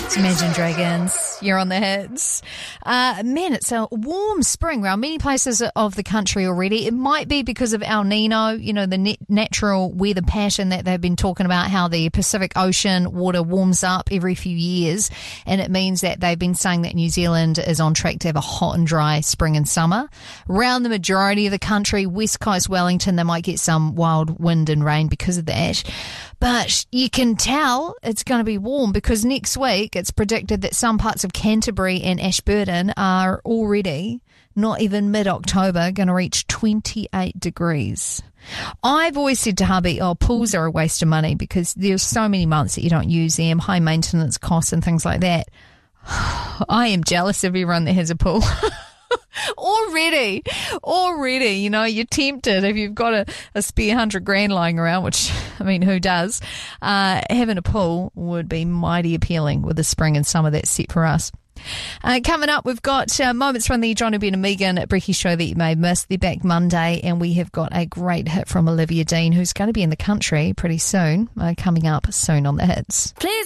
Imagine Dragons, you're on the hits. Man, it's a warm spring around many places of the country already. It might be because of El Nino, you know, the natural weather pattern that they've been talking about, how the Pacific Ocean water warms up every few years. And it means that they've been saying that New Zealand is on track to have a hot and dry spring and summer. Around the majority of the country, West Coast, Wellington, they might get some wild wind and rain because of that. But you can tell it's going to be warm because next week it's predicted that some parts of Canterbury and Ashburton are already, not even mid-October, going to reach 28 degrees. I've always said to hubby, pools are a waste of money because there's so many months that you don't use them, high maintenance costs and things like that. I am jealous of everyone that has a pool. Already, you know, you're tempted if you've got a spare $100,000 lying around, which, I mean, who does? Having a pool would be mighty appealing with the spring and summer that's set for us. Coming up, we've got moments from the John Ben and Megan Brecky show that you may miss. They're back Monday, and we have got a great hit from Olivia Dean, who's going to be in the country pretty soon, coming up soon on the hits. Please.